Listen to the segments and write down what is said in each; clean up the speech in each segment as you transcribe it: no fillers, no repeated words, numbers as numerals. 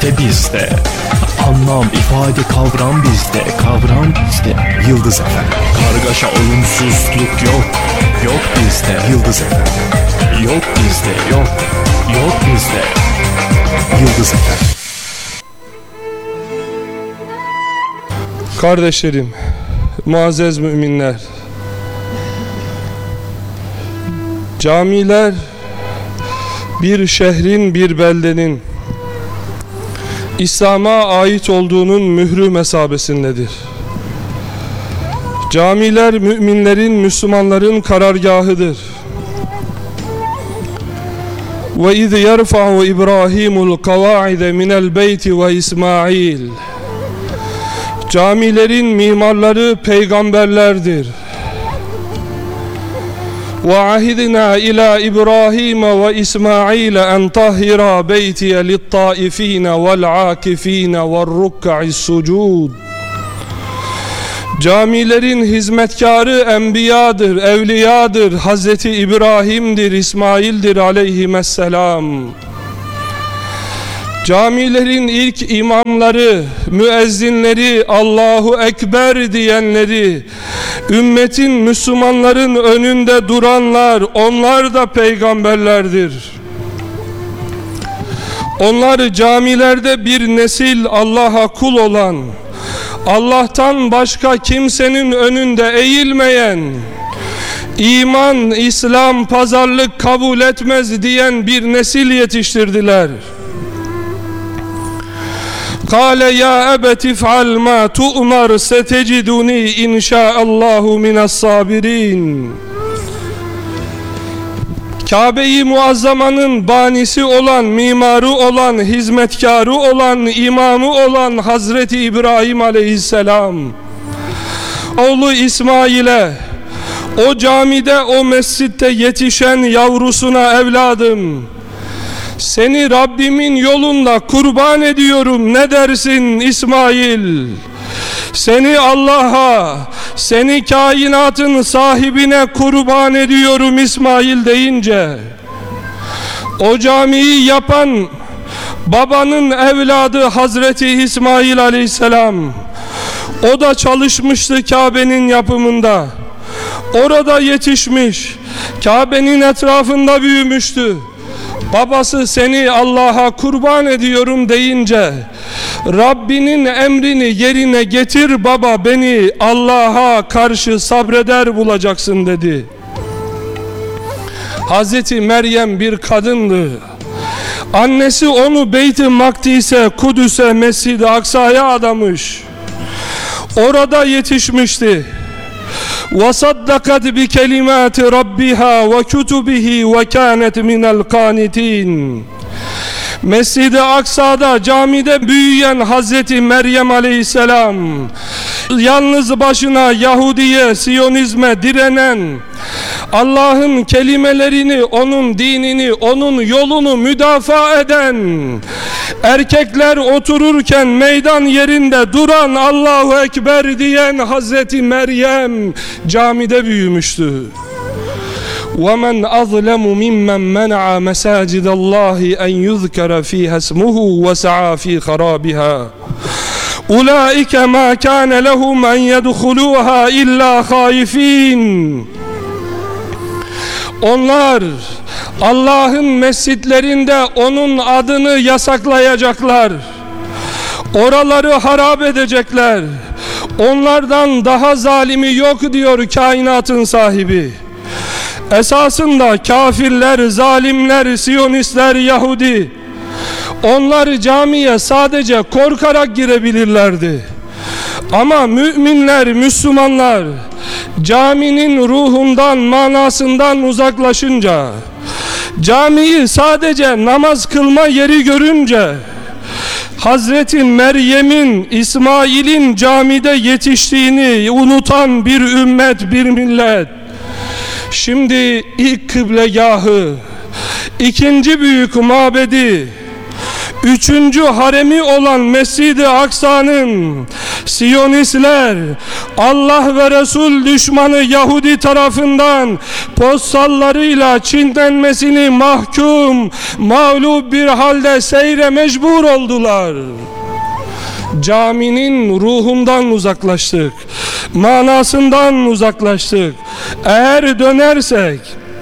İşte bizde anlam, ifade, kavram bizde, kavram bizde. Yıldız FM. Kargaşa, olumsuzluk yok, yok bizde. Yıldız FM. Yok bizde, yok, yok bizde. Yıldız FM. Kardeşlerim, muazzez müminler, camiler bir şehrin, bir beldenin İslam'a ait olduğunun mührü mesabesindedir. Camiler müminlerin, Müslümanların karargahıdır. وَاِذْ يَرْفَعُ إِبْرَاهِيمُ الْقَوَاعِدَ مِنَ الْبَيْتِ وَإِسْمَاعِيلِ. Camilerin mimarları peygamberlerdir. وَعَهِدْنَا إِلَى إِبْرَاهِيمَ وَإِسْمَاعِيلَ أَنْ طَهِّرَا بَيْتِيَ لِلطَّائِفِينَ وَالْعَاكِفِينَ وَالرُّكَّعِ السُّجُودِ. Camilerin hizmetkarı enbiyadır, evliyadır. Hazreti İbrahim'dir, İsmail'dir aleyhisselam. Camilerin ilk imamları, müezzinleri, Allahu Ekber diyenleri, ümmetin, Müslümanların önünde duranlar, onlar da peygamberlerdir. Onlar camilerde bir nesil Allah'a kul olan, Allah'tan başka kimsenin önünde eğilmeyen, iman, İslam, pazarlık kabul etmez diyen bir nesil yetiştirdiler. Kâle ya ebeti if'al mâ tu'mar seteciduni inşaallahu mine's-sabirin. Kabe-i Muazzama'nın banisi olan, mimarı olan, hizmetkarı olan, imamı olan Hazreti İbrahim aleyhisselam oğlu İsmail'e, o camide, o mescitte yetişen yavrusuna, evladım seni Rabbimin yolunda kurban ediyorum, ne dersin İsmail? Seni Allah'a, seni kainatın sahibine kurban ediyorum İsmail deyince, o camiyi yapan babanın evladı Hazreti İsmail aleyhisselam, o da çalışmıştı Kabe'nin yapımında. Orada yetişmiş, Kabe'nin etrafında büyümüştü. Babası seni Allah'a kurban ediyorum deyince, Rabbinin emrini yerine getir baba, beni Allah'a karşı sabreder bulacaksın dedi. Hazreti Meryem bir kadındı. Annesi onu Beyt-i Makdis'e, Kudüs'e, Mescid-i Aksa'ya adamış. Orada yetişmişti. وَصَدَّقَتْ بِكَلِمَاتِ رَبِّهَا وَكُتُبِهِ وَكَانَتْ مِنَ الْقَانِتِينَ. Mescid-i Aksa'da, camide büyüyen Hazreti Meryem aleyhisselam, yalnız başına Yahudiye, Siyonizme direnen, Allah'ın kelimelerini, onun dinini, onun yolunu müdafaa eden, erkekler otururken meydan yerinde duran, Allahu Ekber diyen Hazreti Meryem camide büyümüştü. وَمَنْ أَظْلَمُ مِمَّنْ مَنَعَ مَسَاجِدَ اللّٰهِ اَنْ يُذْكَرَ ف۪يهَا اسْمُهُ وَسَعَى ف۪ي خَرَابِهَا اُولَٰئِكَ مَا كَانَ لَهُمْ اَنْ يَدْخُلُوهَا اِلَّا خَائِف۪ينَ. Onlar Allah'ın mescitlerinde onun adını yasaklayacaklar, oraları harap edecekler. Onlardan daha zalimi yok diyor kainatın sahibi. Esasında kafirler, zalimler, Siyonistler, Yahudi, onlar camiye sadece korkarak girebilirlerdi. Ama müminler, Müslümanlar caminin ruhundan, manasından uzaklaşınca, camiyi sadece namaz kılma yeri görünce, Hazreti Meryem'in, İsmail'in camide yetiştiğini unutan bir ümmet, bir millet, şimdi ilk kıblegahı, ikinci büyük mabedi, üçüncü haremi olan Mescid-i Aksa'nın Siyonistler, Allah ve Resul düşmanı Yahudi tarafından postallarıyla çiğnenmesini mahkum, mağlup bir halde seyre mecbur oldular. Caminin ruhundan uzaklaştık, manasından uzaklaştık. Eğer dönersek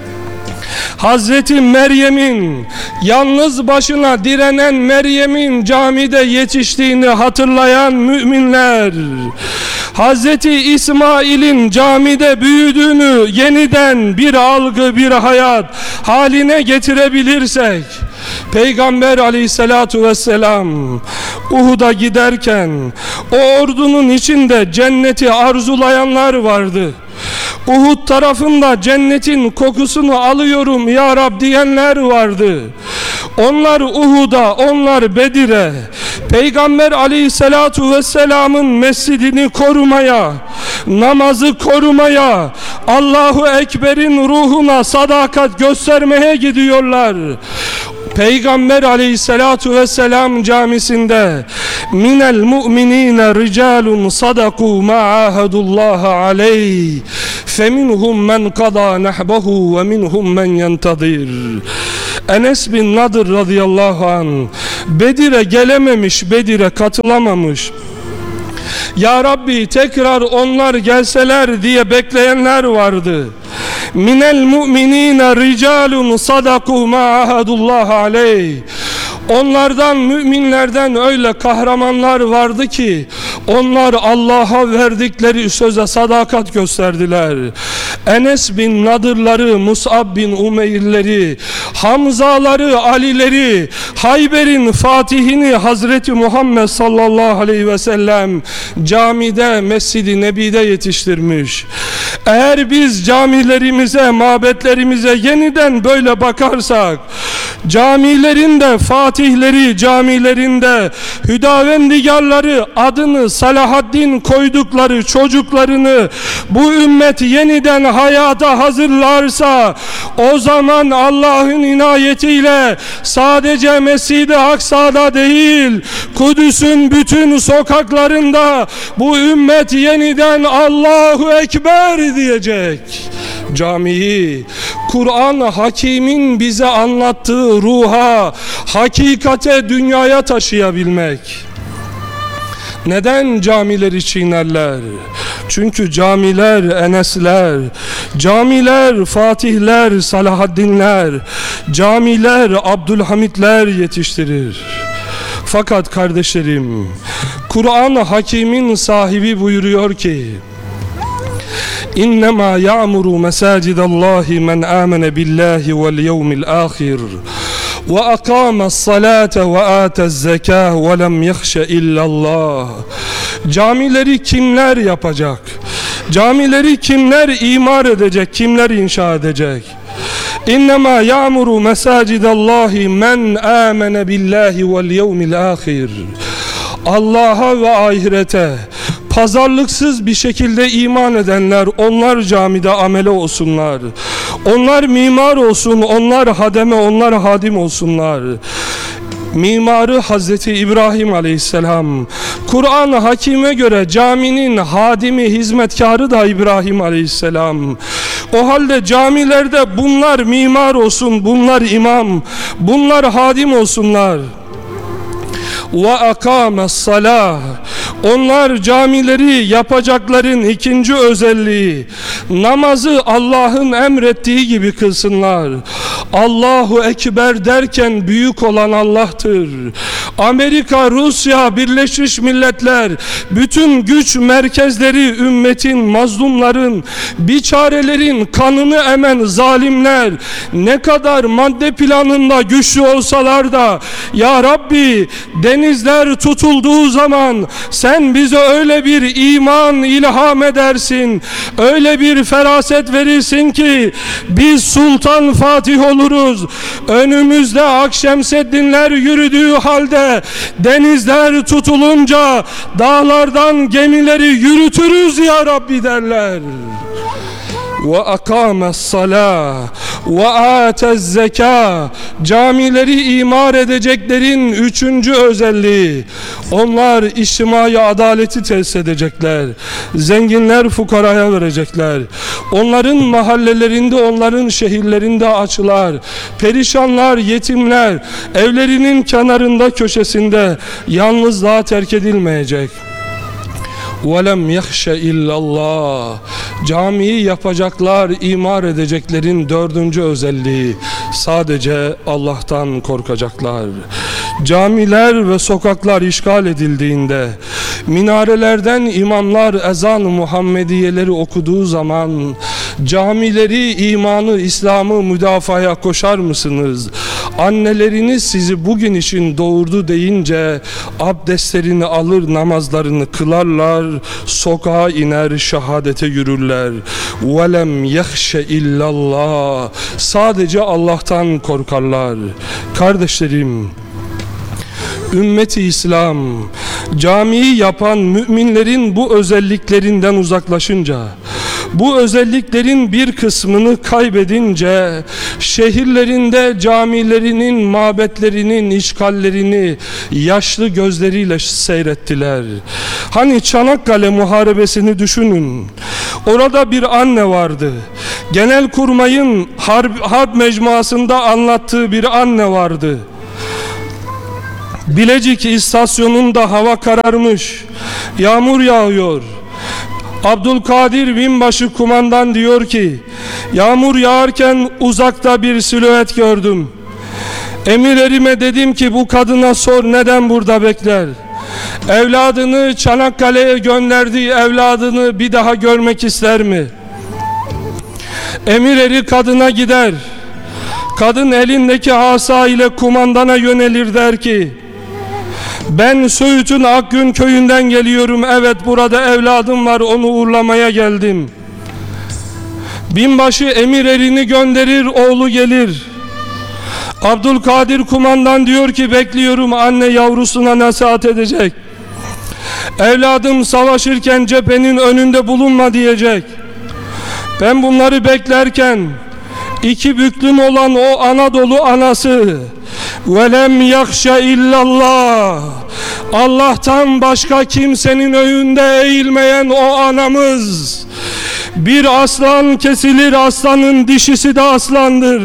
Hazreti Meryem'in, yalnız başına direnen Meryem'in camide yetiştiğini hatırlayan müminler, Hazreti İsmail'in camide büyüdüğünü yeniden bir algı, bir hayat haline getirebilirsek, Peygamber aleyhissalatu vesselam Uhud'a giderken o ordunun içinde cenneti arzulayanlar vardı. Uhud tarafında cennetin kokusunu alıyorum ya Rab diyenler vardı. Onlar Uhud'a, onlar Bedir'e, Peygamber aleyhissalatu vesselamın mescidini korumaya, namazı korumaya, Allahu Ekber'in ruhuna sadakat göstermeye gidiyorlar. Peygamber aleyhissalatu vesselam camisinde minel mu'minine ricalun sadaku ma'ahadullaha aleyh feminhum men qada nahbahu ve minhum men yentadir. Enes bin Nadir radıyallahu anh Bedir'e gelememiş, Bedir'e katılamamış. Ya Rabbi tekrar onlar gelseler diye bekleyenler vardı. Minel mu'minine ricalun sadaku ma'ahadullah aleyh. Onlardan, müminlerden öyle kahramanlar vardı ki onlar Allah'a verdikleri söze sadakat gösterdiler. Enes bin Nadırları, Mus'ab bin Umeyr'leri, Hamzaları, Alileri, Hayber'in fatihini Hazreti Muhammed sallallahu aleyhi ve sellem camide, Mescid-i Nebi'de yetiştirmiş. Eğer biz camilerimize, mabetlerimize yeniden böyle bakarsak, camilerinde fatihleri, camilerinde hüdavendigarları, adını Salahaddin koydukları çocuklarını bu ümmet yeniden hayata hazırlarsa, o zaman Allah'ın inayetiyle sadece Mescid-i Aksa'da değil, Kudüs'ün bütün sokaklarında bu ümmet yeniden Allahu Ekber diyecek. Camiyi, Kur'an Hakim'in bize anlattığı ruha, hakikate, dünyaya taşıyabilmek. Neden camileri çiğnerler? Çünkü camiler Enesler, camiler Fatihler, Salahaddinler, camiler Abdülhamitler yetiştirir. Fakat kardeşlerim, Kur'an Hakim'in sahibi buyuruyor ki, İnnemâ ya'muru mesâcidallâhi men âmene billâhi vel yevmil âkhir ve akâmes salâte ve âtez zekâh ve lem yahşe illallah. Camileri kimler yapacak? Camileri kimler imar edecek? Kimler inşa edecek? İnnemâ ya'muru mesâcidallâhi men âmene billâhi vel yevmil âkhir. Allah'a ve ahirete pazarlıksız bir şekilde iman edenler, onlar camide amele olsunlar. Onlar mimar olsun, onlar hademe, onlar hadim olsunlar. Mimarı Hazreti İbrahim aleyhisselam. Kur'an-ı Hakim'e göre caminin hadimi, hizmetkarı da İbrahim aleyhisselam. O halde camilerde bunlar mimar olsun, bunlar imam, bunlar hadim olsunlar. Ve akames salah. Onlar camileri yapacakların ikinci özelliği, namazı Allah'ın emrettiği gibi kılsınlar. Allahu Ekber derken büyük olan Allah'tır. Amerika, Rusya, Birleşmiş Milletler, bütün güç merkezleri ümmetin, mazlumların, biçarelerin kanını emen zalimler ne kadar madde planında güçlü olsalar da, Ya Rabbi denizler tutulduğu zaman sen bize öyle bir iman ilham edersin, öyle bir feraset verirsin ki biz Sultan Fatih oluruz. Önümüzde Akşemseddinler yürüdüğü halde denizler tutulunca dağlardan gemileri yürütürüz ya Rabbi derler. Ve akames salah. ve atez zeka. Camileri imar edeceklerin üçüncü özelliği, onlar içtimai adaleti tesis edecekler. Zenginler fukaraya verecekler. Onların mahallelerinde, onların şehirlerinde açlar, perişanlar, yetimler evlerinin kenarında, köşesinde yalnızlığa terk edilmeyecek. وَلَمْ يَخْشَ اِلَّا اللّٰهِ. Camiyi yapacaklar, imar edeceklerin dördüncü özelliği, sadece Allah'tan korkacaklar. Camiler ve sokaklar işgal edildiğinde, minarelerden imamlar ezan-ı Muhammediyeleri okuduğu zaman, camileri, imanı, İslam'ı müdafaya koşar mısınız? Anneleriniz sizi bugün için doğurdu deyince abdestlerini alır, namazlarını kılarlar, sokağa iner, şehadete yürürler. وَلَمْ يَخْشَ اِلَّا اللّٰهِ. Sadece Allah'tan korkarlar. Kardeşlerim, ümmeti İslam, camiyi yapan müminlerin bu özelliklerinden uzaklaşınca, bu özelliklerin bir kısmını kaybedince, şehirlerinde camilerinin, mabetlerinin işgallerini yaşlı gözleriyle seyrettiler. Hani Çanakkale Muharebesini düşünün. Orada bir anne vardı. Genelkurmay'ın harp mecmuasında anlattığı bir anne vardı. Bilecik istasyonunda hava kararmış, yağmur yağıyor. Abdülkadir Binbaşı kumandan diyor ki, yağmur yağarken uzakta bir silüet gördüm. Emirlerime dedim ki bu kadına sor neden burada bekler. Evladını Çanakkale'ye gönderdiği evladını bir daha görmek ister mi? Emir eri kadına gider. Kadın elindeki asa ile kumandana yönelir, der ki, ben Söğüt'ün Akgün köyünden geliyorum. Evet, burada evladım var, onu uğurlamaya geldim. Binbaşı emir erini gönderir, oğlu gelir. Abdülkadir kumandan diyor ki bekliyorum, anne yavrusuna nasihat edecek. Evladım savaşırken cephenin önünde bulunma diyecek. Ben bunları beklerken iki büklüm olan o Anadolu anası, velem yakşa illallah, Allah'tan başka kimsenin önünde eğilmeyen o anamız, bir aslan kesilir, aslanın dişisi de aslandır.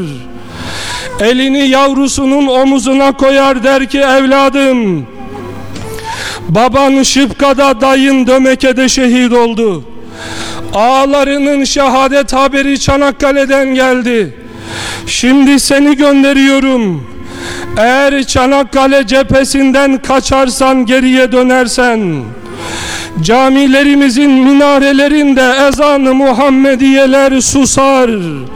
Elini yavrusunun omuzuna koyar, der ki evladım, baban Şıpka'da, dayın Dömeke'de şehit oldu. Ağalarının şehadet haberi Çanakkale'den geldi. Şimdi seni gönderiyorum. Eğer Çanakkale cephesinden kaçarsan, geriye dönersen, camilerimizin minarelerinde ezan-ı Muhammediyeler susar,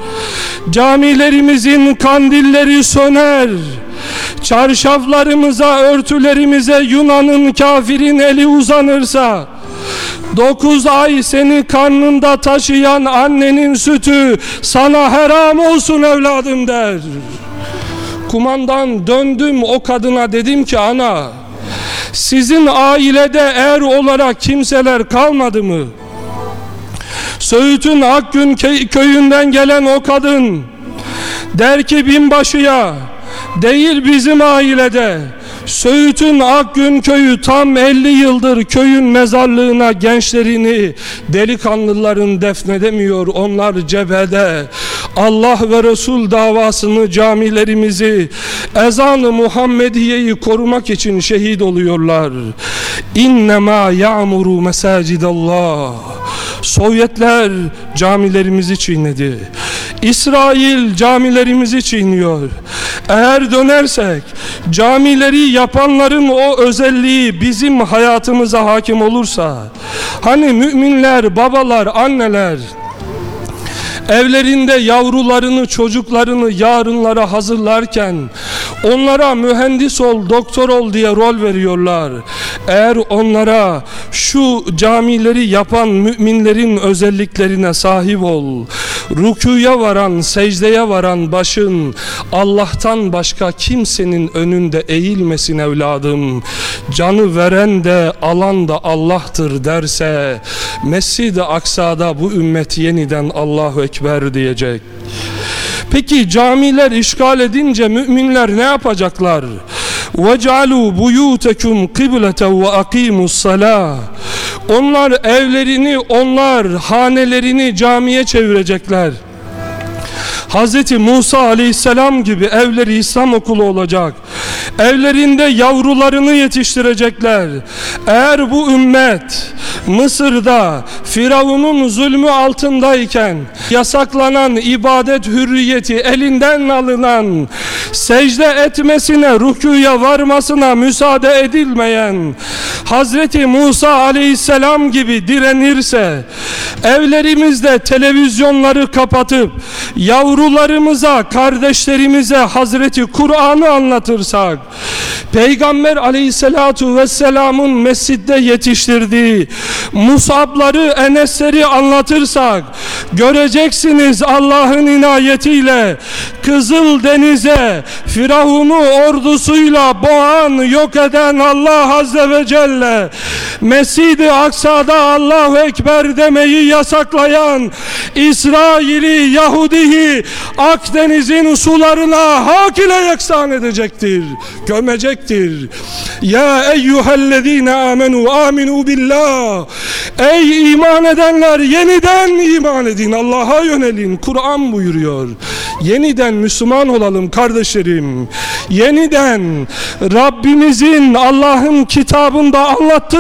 camilerimizin kandilleri söner, çarşaflarımıza, örtülerimize Yunan'ın, kafirin eli uzanırsa, 9 ay seni karnında taşıyan annenin sütü sana haram olsun evladım, der. Kumandan döndüm o kadına, dedim ki ana, sizin ailede er olarak kimseler kalmadı mı? Söğüt'ün Akgün köyünden gelen o kadın der ki binbaşıya, değil bizim ailede. Söğüt'ün Akgün köyü tam 50 yıldır köyün mezarlığına gençlerini, delikanlıların defnedemiyor. Onlar cephede Allah ve Resul davasını, camilerimizi, ezan-ı Muhammediye'yi korumak için şehit oluyorlar. İnnemâ ya'muru mesacidallah. Sovyetler camilerimizi çiğnedi. İsrail camilerimizi çiğniyor. Eğer dönersek, camileri yapanların o özelliği bizim hayatımıza hakim olursa, hani müminler, babalar, anneler evlerinde yavrularını, çocuklarını yarınlara hazırlarken onlara mühendis ol, doktor ol diye rol veriyorlar. Eğer onlara şu camileri yapan müminlerin özelliklerine sahip ol, rükûya varan, secdeye varan başın Allah'tan başka kimsenin önünde eğilmesin evladım, canı veren de alan da Allah'tır derse, Mescid-i Aksa'da bu ümmet yeniden Allahu Ekber diyecek. Peki camiler işgal edince müminler ne yapacaklar? وَجْعَلُوا بُيُوتَكُمْ قِبْلَةً وَاَقِيمُوا الصَّلَاةِ Onlar evlerini, hanelerini camiye çevirecekler. Hz. Musa aleyhisselam gibi evleri İslam okulu olacak. Evlerinde yavrularını yetiştirecekler. Eğer bu ümmet Mısır'da Firavun'un zulmü altındayken yasaklanan ibadet hürriyeti elinden alınan, secde etmesine, rükûya varmasına müsaade edilmeyen Hazreti Musa aleyhisselam gibi direnirse, evlerimizde televizyonları kapatıp yavrularımıza, kardeşlerimize Hazreti Kur'an'ı anlatırsak, Peygamber aleyhissalatu vesselamın mescidde yetiştirdiği Musab'ları, Enes'leri anlatırsak, göreceksiniz Allah'ın inayetiyle Kızıl Deniz'e Firavun'u ordusuyla boğan, yok eden Allah Azze ve Celle, Mescid-i Aksa'da Allahu Ekber demeyi yasaklayan İsrail'i, Yahudi'yi Akdeniz'in sularına hak ile yeksan edecektir, gömecektir. Ya eyyühellezine amenu aminu billah. Ey iman edenler, yeniden iman edin, Allah'a yönelin. Kur'an buyuruyor. Yeniden Müslüman olalım kardeşlerim. Yeniden Rabbimizin, Allah'ın kitabında anlattığı